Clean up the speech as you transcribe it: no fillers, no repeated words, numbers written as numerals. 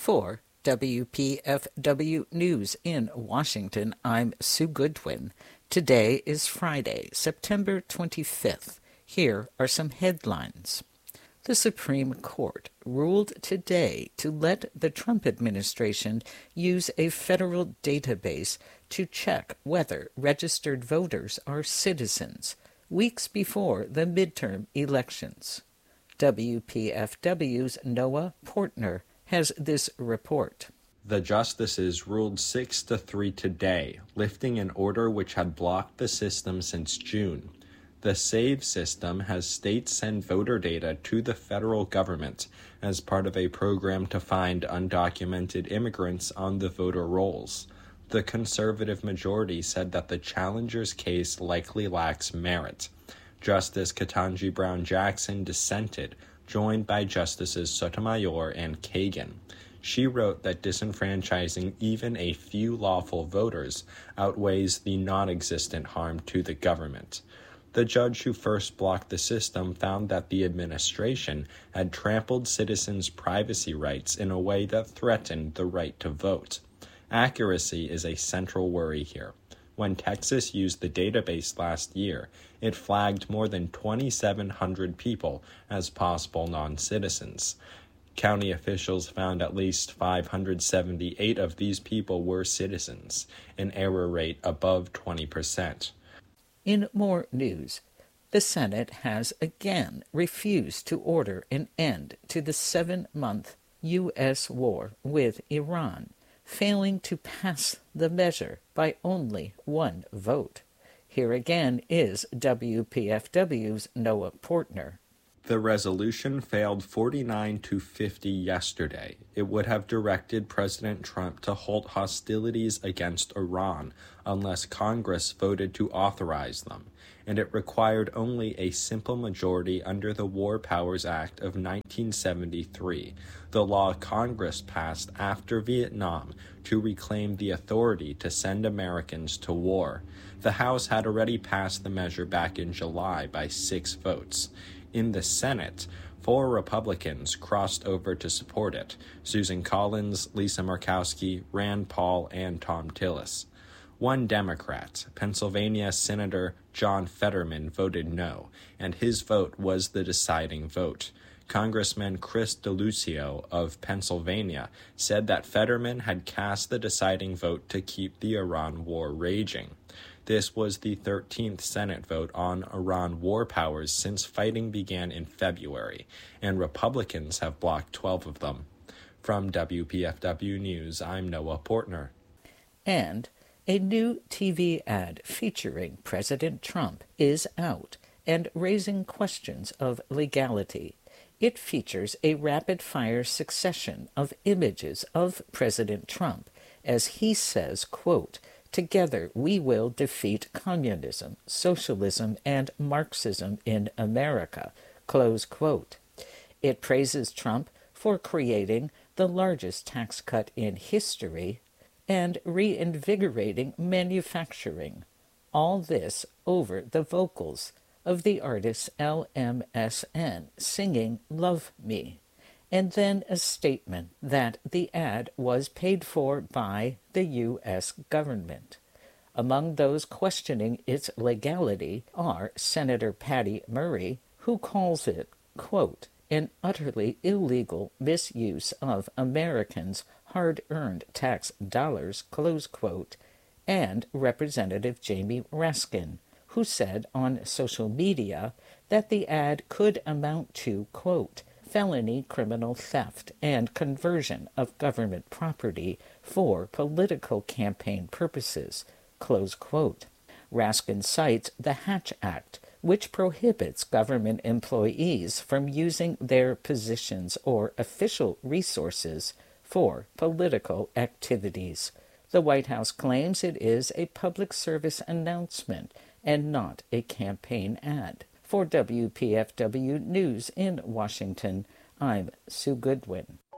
For WPFW News in Washington, I'm Sue Goodwin. Today is Friday, September 25th. Here are some headlines. The Supreme Court ruled today to let the Trump administration use a federal database to check whether registered voters are citizens, weeks before the midterm elections. WPFW's Noah Portner has this report. The justices ruled 6-3 today, lifting an order which had blocked the system since June. The SAVE system has states send voter data to the federal government as part of a program to find undocumented immigrants on the voter rolls. The conservative majority said that the challenger's case likely lacks merit. Justice Ketanji Brown Jackson dissented, joined by Justices Sotomayor and Kagan. She wrote that disenfranchising even a few lawful voters outweighs the non-existent harm to the government. The judge who first blocked the system found that the administration had trampled citizens' privacy rights in a way that threatened the right to vote. Accuracy is a central worry here. When Texas used the database last year, it flagged more than 2,700 people as possible non-citizens. County officials found at least 578 of these people were citizens, an error rate above 20%. In more news, the Senate has again refused to order an end to the 7-month U.S. war with Iran, failing to pass the measure by only one vote. Here again is WPFW's Noah Portner. The resolution failed 49-50 yesterday. It would have directed President Trump to halt hostilities against Iran unless Congress voted to authorize them, and it required only a simple majority under the War Powers Act of 1973, the law Congress passed after Vietnam to reclaim the authority to send Americans to war. The House had already passed the measure back in July by 6 votes. In the Senate, 4 Republicans crossed over to support it: Susan Collins, Lisa Murkowski, Rand Paul, and Thom Tillis. One Democrat, Pennsylvania Senator John Fetterman, voted no, and his vote was the deciding vote. Congressman Chris DeLucio of Pennsylvania said that Fetterman had cast the deciding vote to keep the Iran war raging. This was the 13th Senate vote on Iran war powers since fighting began in February, and Republicans have blocked 12 of them. From WPFW News, I'm Noah Portner. And a new TV ad featuring President Trump is out and raising questions of legality. It features a rapid-fire succession of images of President Trump as he says, quote, "Together we will defeat communism, socialism, and Marxism in America," close quote. It praises Trump for creating the largest tax cut in history and reinvigorating manufacturing. All this over the vocals of the artist LMSN singing "Love Me," and then a statement that the ad was paid for by the U.S. government. Among those questioning its legality are Senator Patty Murray, who calls it, quote, "an utterly illegal misuse of Americans' hard-earned tax dollars," close quote, and Representative Jamie Raskin, who said on social media that the ad could amount to, quote, "felony criminal theft and conversion of government property for political campaign purposes," close quote. Raskin cites the Hatch Act, which prohibits government employees from using their positions or official resources for political activities. The White House claims it is a public service announcement and not a campaign ad. For WPFW News in Washington, I'm Sue Goodwin.